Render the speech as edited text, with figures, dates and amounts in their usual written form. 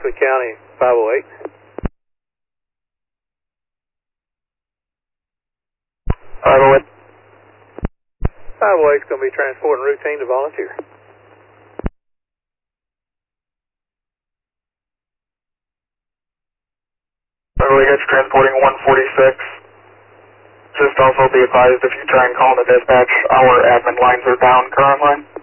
Brunswick County 508. 508. 508 is going to be transporting routine to volunteer. It's transporting 146. Just also be advised if you try and call the dispatch, our admin lines are down currently.